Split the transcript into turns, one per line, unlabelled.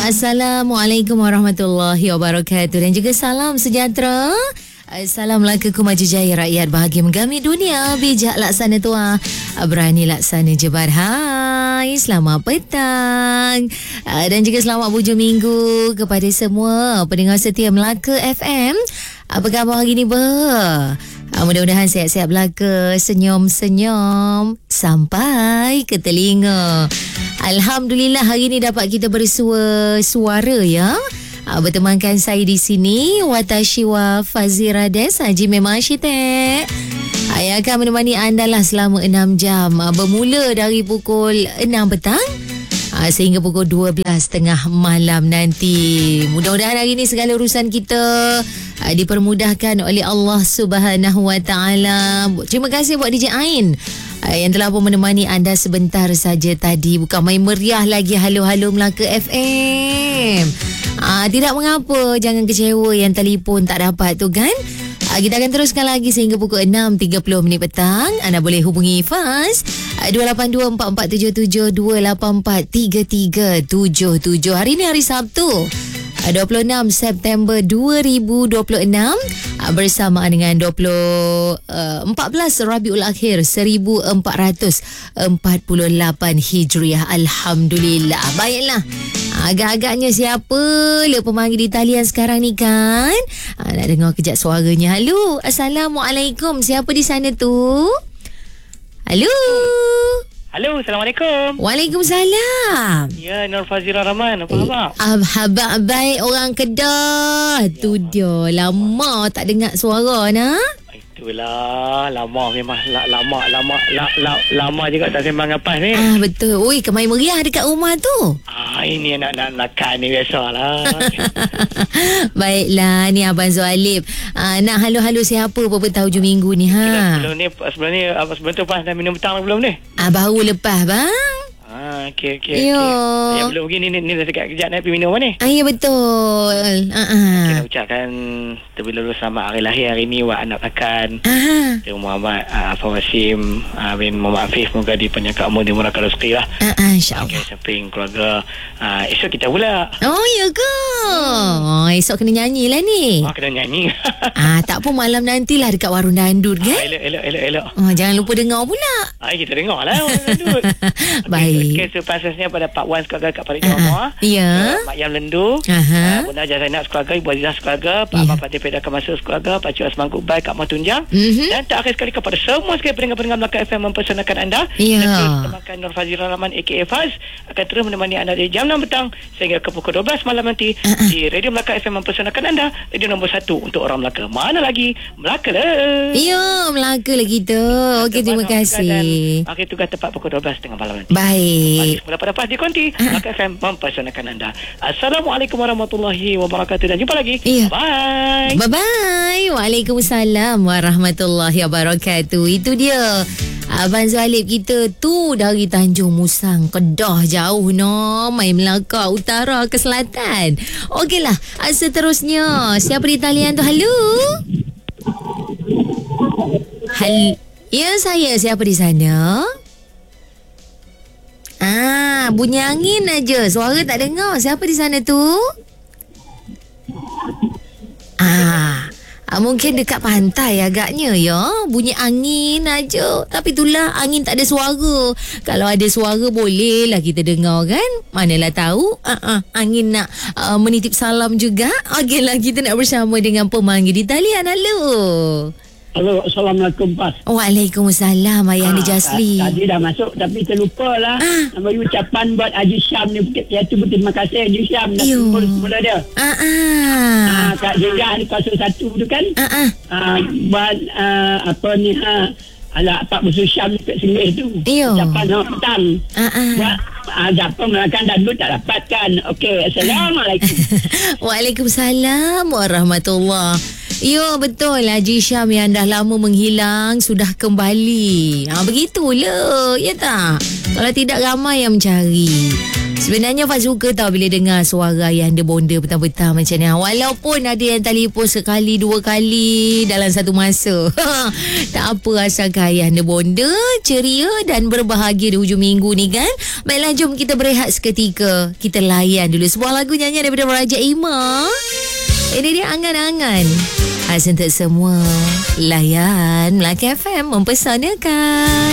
Assalamualaikum warahmatullahi wabarakatuh. Dan juga salam sejahtera. Salam Melaka Maju Jaya, rakyat bahagia menggami dunia, bijak laksana tua, berani laksana jebar. Hai, selamat petang dan juga selamat hujung minggu kepada semua pendengar setia Melaka FM. Apa khabar hari ni mudah-mudahan sihat-sihat belaka, senyum-senyum sampai ke telinga. Alhamdulillah hari ni dapat kita bersua suara ya. Bertemankan saya di sini Watashi wa Fazirades Haji Memang Arsitek. Saya akan menemani anda lah selama 6 jam, bermula dari pukul 6 petang sehingga pukul 12.30 malam nanti. Mudah-mudahan hari ini segala urusan kita dipermudahkan oleh Allah Subhanahu Wa Taala. Terima kasih buat DJ Ain yang telah pun menemani anda sebentar saja tadi. Bukan main meriah lagi Halo-Halo Melaka FM. Tidak mengapa, jangan kecewa yang telefon tak dapat tu kan. Kita akan teruskan lagi sehingga pukul 6.30 petang. Anda boleh hubungi Faz 282-4477 284-3377. Hari ini hari Sabtu 26 September 2026 bersamaan dengan 14 Rabiul Akhir 1448 Hijriah. Alhamdulillah. Baiklah. Agak-agaknya siapa le pemanggil di talian sekarang ni kan? Nak dengar kejap suaranya. Halo, Assalamualaikum. Siapa di sana tu? Halo.
Halo, Assalamualaikum.
Waalaikumsalam.
Ya, Nur Fazira Rahman. Apa khabar?
Abang baik orang Kedah. Ya, tu dia. Lama tak dengar suara nak.
Itulah, lama memang lama juga tak sembang ngapas ni.
Betul. Oi, kemain meriah dekat rumah tu.
Ini nak ni biasalah.
Baiklah, ni Abang Zualib. Nak halo-halo siapa petang hujung minggu ni
Sebelum tu pas dah minum petang belum ni?
Baru lepas bang.
Okey.
Yo.
Ya, belum pergi ni dah dekat kejap nak pergi minum ni.
Ya betul.
Kita ucapkan terlebih dahulu selamat hari lahir hari ni buat anak rakan. Muhammad Fawasim bin Muhammad Afif, moga dipanjangkan umur, dimurahkan rezeki lah.
InsyaAllah.
Samping keluarga. Esok kita pula.
Oh ya ke? Esok kena nyanyi lah ni.
Kena nyanyi.
Tak pun malam nantilah dekat warung dandut kan?
Elok.
Jangan lupa dengar pula.
Kita dengar lah warung dandut.
Baik.
Okay, so pasasnya pada Pak Wan sekeluarga kat Parit Jawa.
Ya.
Mak Yam Lendu. Bunda Haji Zainab sekeluarga, Ibu Azizah sekeluarga, Pak Abang Fatih Pedah Kemasuk sekeluarga, Pak Cik Osman Kubai Kak Matunjang. Dan terakhir sekali kepada semua sekali pendengar-pendengar Melaka FM mempersanakan anda. Dan terutamakan Nur Fazira Rahman aka Faz akan terus menemani anda dari jam 6 petang sehingga ke pukul 12 malam nanti di Radio Melaka FM mempersanakan anda. Radio nombor 1 untuk orang Melaka. Mana lagi? Melaka lah.
Ya, Melaka lah kita. Okey, terima kasih.
Akhir tugas tepat pukul 12.30 malam nanti.
Baik.
Mula pada pas di konti Melaka FM mempersanakan anda. Assalamualaikum warahmatullahi wabarakatuh dan jumpa lagi. Bye.
Bye-bye. Waalaikumsalam warahmatullahi wabarakatuh. Itu dia Abang Zalib kita tu dari Tanjung Musang, Kedah jauh main Melaka utara ke selatan. Okeylah, seterusnya siapa di talian tu? Halo. Ya, saya. Siapa di sana? Bunyi angin aja. Suara tak dengar. Siapa di sana tu? Mungkin dekat pantai agaknya ya. Bunyi angin aja. Tapi itulah, angin tak ada suara. Kalau ada suara bolehlah kita dengar kan. Manalah tahu. Angin nak menitip salam juga. Okeylah, kita nak bersama dengan pemanggil di talian. Halo.
Halo, Assalamualaikum Pas.
Waalaikumsalam Ayah Jasli.
Tadi dah masuk tapi terlupa lah. Nak bagi ucapan buat Haji Syam ni. Iaitu berterima kasih Haji Syam. Dah kumpul semula dia. Kat Jegah di 01 tu kan. Buat apa ni ala Pak Musuh Syam dekat Singgih tu. Ucapan selamat petang. Siapa melakukan dandut tak dapat kan. Okey, Assalamualaikum.
Waalaikumsalam warahmatullahi. Ya, betul Haji Syam yang dah lama menghilang sudah kembali. Begitulah, ya tak? Kalau tidak ramai yang mencari. Sebenarnya Faz suka tau bila dengar suara ayah anda bonda petang-petang macam ni. Walaupun ada yang telefon sekali, 2 kali dalam satu masa. Tak apa, asalkan ayah anda bonda, ceria dan berbahagia di hujung minggu ni kan. Baiklah, jom kita berehat seketika. Kita layan dulu sebuah lagu nyanyian daripada Raja Ima. Ini dia Angan-Angan. Untuk semua, layan Melaka FM mempersanakan.